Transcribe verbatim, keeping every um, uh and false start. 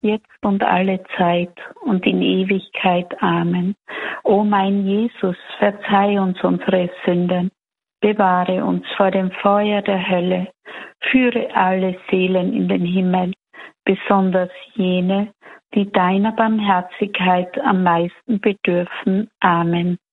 jetzt und alle Zeit und in Ewigkeit. Amen. O mein Jesus, verzeih uns unsere Sünden, bewahre uns vor dem Feuer der Hölle, führe alle Seelen in den Himmel, besonders jene, die deiner Barmherzigkeit am meisten bedürfen. Amen.